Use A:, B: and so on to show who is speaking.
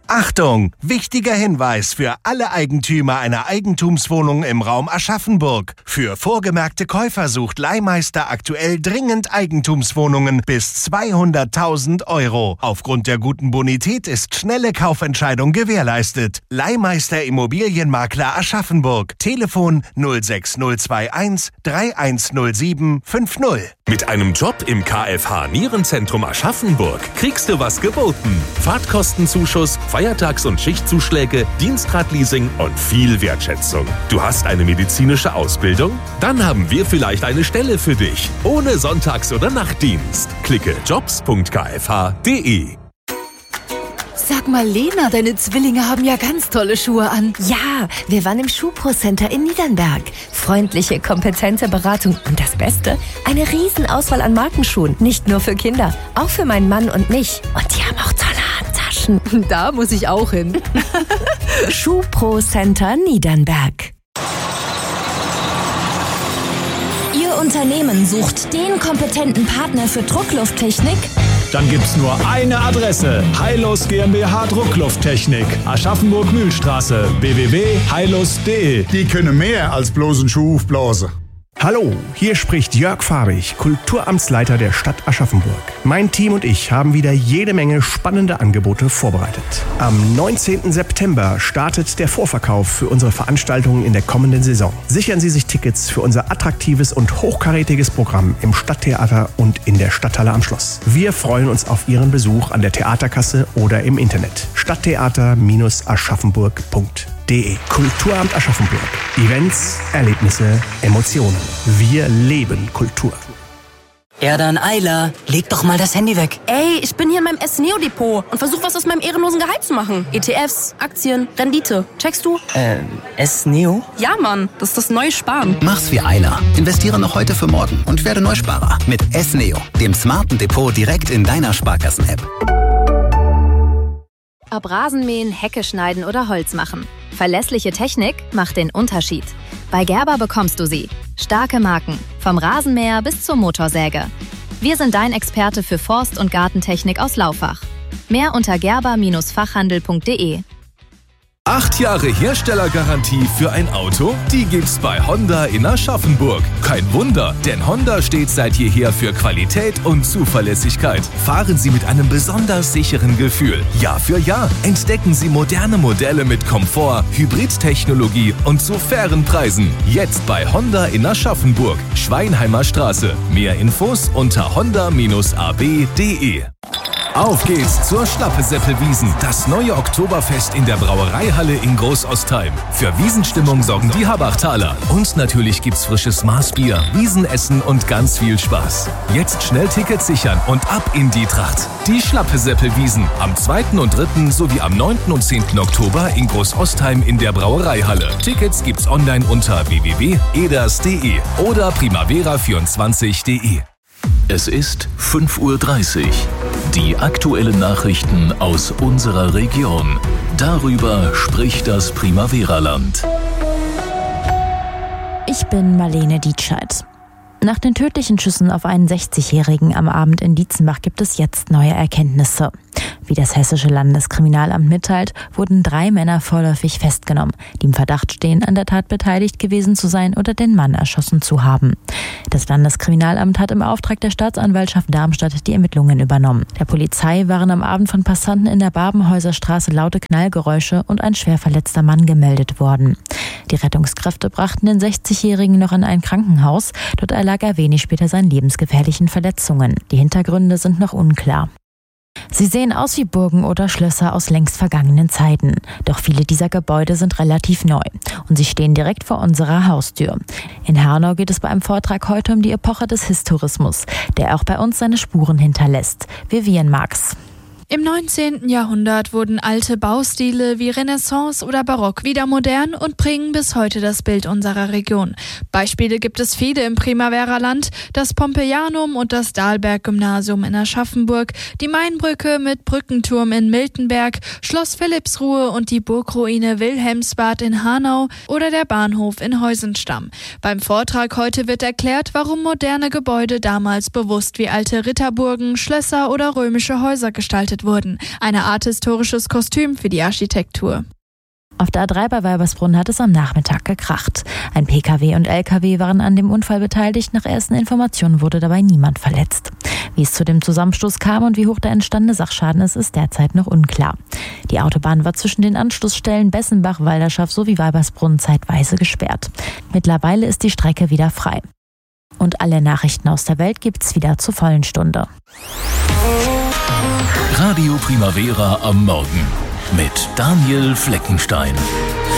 A: Achtung! Wichtiger Hinweis für alle Eigentümer einer Eigentumswohnung im Raum Aschaffenburg. Für vorgemerkte Käufer sucht Leihmeister aktuell dringend Eigentumswohnungen bis 200.000 €. Aufgrund der guten Bonität ist schnelle Kaufentscheidung gewährleistet. Leihmeister Immobilienmakler Aschaffenburg. Telefon 06021 3107 50.
B: Mit einem Job im KFH Nierenzentrum Aschaffenburg kriegst du was geboten. Fahrtkostenzuschuss, Feiertags- und Schichtzuschläge, Dienstradleasing und viel Wertschätzung. Du hast eine medizinische Ausbildung? Dann haben wir vielleicht eine Stelle für dich. Ohne Sonntags- oder Nachtdienst. Klicke jobs.kfh.de.
C: Sag mal, Lena, deine Zwillinge haben ja ganz tolle Schuhe an.
D: Ja, wir waren im Schuhpro-Center in Niedernberg. Freundliche, kompetente Beratung und das Beste, eine Riesenauswahl an Markenschuhen. Nicht nur für Kinder, auch für meinen Mann und mich. Und die haben auch tolle Handtaschen.
C: Da muss ich auch hin.
D: Schuhpro-Center Niedernberg. Ihr Unternehmen sucht den kompetenten Partner für Drucklufttechnik?
E: Dann gibt's nur eine Adresse. Heilus GmbH Drucklufttechnik. Aschaffenburg-Mühlstraße. www.heilus.de.
F: Die können mehr als bloßen Schuh aufblasen.
G: Hallo, hier spricht Jörg Fahrig, Kulturamtsleiter der Stadt Aschaffenburg. Mein Team und ich haben wieder jede Menge spannende Angebote vorbereitet. Am 19. September startet der Vorverkauf für unsere Veranstaltungen in der kommenden Saison. Sichern Sie sich Tickets für unser attraktives und hochkarätiges Programm im Stadttheater und in der Stadthalle am Schloss. Wir freuen uns auf Ihren Besuch an der Theaterkasse oder im Internet. Stadttheater-aschaffenburg.de. Kulturamt Aschaffenburg. Events, Erlebnisse, Emotionen. Wir leben Kultur.
H: Erdan Eiler, leg doch mal das Handy weg.
I: Ey, ich bin hier in meinem S-Neo-Depot und versuche was aus meinem ehrenlosen Gehalt zu machen. ETFs, Aktien, Rendite. Checkst du?
H: S-Neo?
I: Ja, Mann, das ist das neue Sparen.
J: Mach's wie Eiler. Investiere noch heute für morgen und werde Neusparer. Mit S-Neo, dem smarten Depot direkt in deiner Sparkassen-App.
K: Ob Rasenmähen, Hecke schneiden oder Holz machen. Verlässliche Technik macht den Unterschied. Bei Gerber bekommst du sie. Starke Marken, vom Rasenmäher bis zur Motorsäge. Wir sind dein Experte für Forst- und Gartentechnik aus Laufach. Mehr unter gerber-fachhandel.de.
B: 8 Jahre Herstellergarantie für ein Auto? Die gibt's bei Honda in Aschaffenburg. Kein Wunder, denn Honda steht seit jeher für Qualität und Zuverlässigkeit. Fahren Sie mit einem besonders sicheren Gefühl. Jahr für Jahr entdecken Sie moderne Modelle mit Komfort, Hybridtechnologie und zu fairen Preisen. Jetzt bei Honda in Aschaffenburg, Schweinheimer Straße. Mehr Infos unter honda-ab.de. Auf geht's zur Schlappeseppelwiesen, das neue Oktoberfest in der Brauereihalle in Großostheim. Für Wiesenstimmung sorgen die Habachtaler. Und natürlich gibt's frisches Maßbier, Wiesenessen und ganz viel Spaß. Jetzt schnell Tickets sichern und ab in die Tracht. Die Schlappeseppelwiesen am 2. und 3. sowie am 9. und 10. Oktober in Großostheim in der Brauereihalle. Tickets gibt's online unter www.eders.de oder primavera24.de.
L: Es ist 5:30 Uhr. Die aktuellen Nachrichten aus unserer Region. Darüber spricht das Primavera-Land.
M: Ich bin Marlene Dietscheid. Nach den tödlichen Schüssen auf einen 60-Jährigen am Abend in Dietzenbach gibt es jetzt neue Erkenntnisse. Wie das Hessische Landeskriminalamt mitteilt, wurden 3 Männer vorläufig festgenommen, die im Verdacht stehen, an der Tat beteiligt gewesen zu sein oder den Mann erschossen zu haben. Das Landeskriminalamt hat im Auftrag der Staatsanwaltschaft Darmstadt die Ermittlungen übernommen. Der Polizei waren am Abend von Passanten in der Babenhäuser Straße laute Knallgeräusche und ein schwer verletzter Mann gemeldet worden. Die Rettungskräfte brachten den 60-Jährigen noch in ein Krankenhaus. Dort erlag er wenig später seinen lebensgefährlichen Verletzungen. Die Hintergründe sind noch unklar. Sie sehen aus wie Burgen oder Schlösser aus längst vergangenen Zeiten. Doch viele dieser Gebäude sind relativ neu und sie stehen direkt vor unserer Haustür. In Hernau geht es bei einem Vortrag heute um die Epoche des Historismus, der auch bei uns seine Spuren hinterlässt. Vivian Marx.
N: Im 19. Jahrhundert wurden alte Baustile wie Renaissance oder Barock wieder modern und prägen bis heute das Bild unserer Region. Beispiele gibt es viele im Primavera-Land, das Pompeianum und das Dahlberg-Gymnasium in Aschaffenburg, die Mainbrücke mit Brückenturm in Miltenberg, Schloss Philippsruhe und die Burgruine Wilhelmsbad in Hanau oder der Bahnhof in Heusenstamm. Beim Vortrag heute wird erklärt, warum moderne Gebäude damals bewusst wie alte Ritterburgen, Schlösser oder römische Häuser gestaltet vorbereitet wurden. Eine Art historisches Kostüm für die Architektur.
M: Auf der A3 bei Weibersbrunn hat es am Nachmittag gekracht. Ein Pkw und Lkw waren an dem Unfall beteiligt. Nach ersten Informationen wurde dabei niemand verletzt. Wie es zu dem Zusammenstoß kam und wie hoch der entstandene Sachschaden ist derzeit noch unklar. Die Autobahn war zwischen den Anschlussstellen Bessenbach, Walderschaft sowie Weibersbrunn zeitweise gesperrt. Mittlerweile ist die Strecke wieder frei. Und alle Nachrichten aus der Welt gibt's wieder zur vollen Stunde.
L: Radio Primavera am Morgen mit Daniel Fleckenstein.